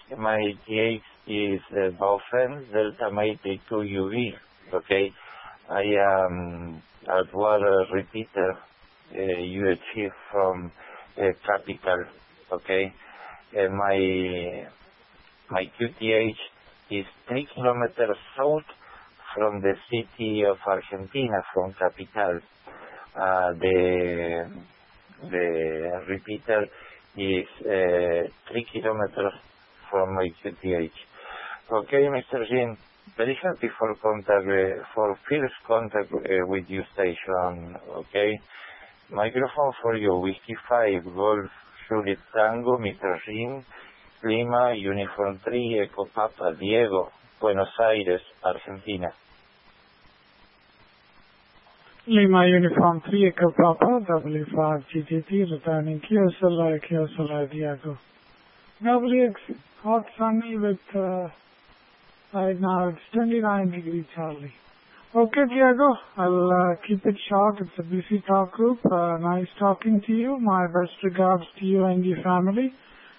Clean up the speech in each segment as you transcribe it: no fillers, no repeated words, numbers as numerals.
My TH is Baufen Delta Matrix 2 UV. Okay, I am water repeater UHF from Capital. Okay, my QTH is 3 kilometers south from the city of Argentina, from Capital. The repeater is 3 kilometers from my QTH. Okay, Mr. Jin, very happy for first contact with your station. Okay, microphone for you. Whiskey 5 Golf Juliet Tango, Mr. Jin, Lima Uniform 3 Eco Papa Diego, Buenos Aires, Argentina. Lima Uniform 3 Echo Papa, W5 GTT, returning QSLI Diego. WX, hot sunny with, right now it's 29 degrees Charlie. Okay, Diego, I'll keep it short. It's a busy talk group. Nice talking to you. My best regards to you and your family.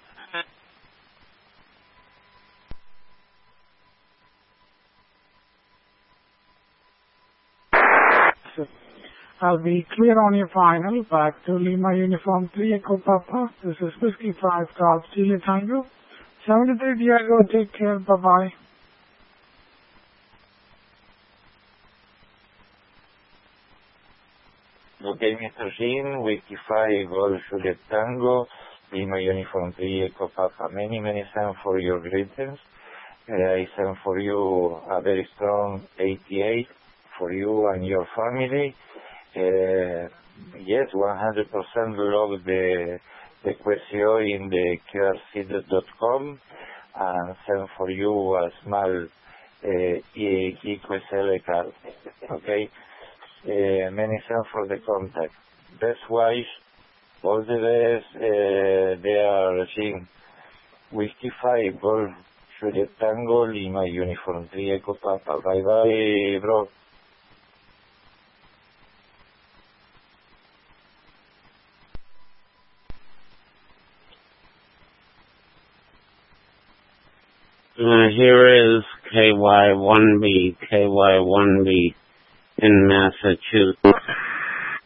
I'll be clear on your final. Back to Lima Uniform 3 Echo Papa. This is Whiskey 5 Golf Juliet Tango. 73 Diego, take care. Bye-bye. Okay, Mr. Jin, Whiskey 5 Golf Juliet Tango, Lima Uniform 3 Echo Papa. Many thanks for your greetings. I send for you a very strong 88 for you and your family. Yes, 100% log the question in the qrc.com and send for you a small EQSL card. Okay? Many thanks for the contact. Best wish, all the best, they are Jim. Whiskey 5 Golf Juliet Tango, Lima Uniform 3 Echo Papa. Bye bye, bro. Here is KY1B in Massachusetts.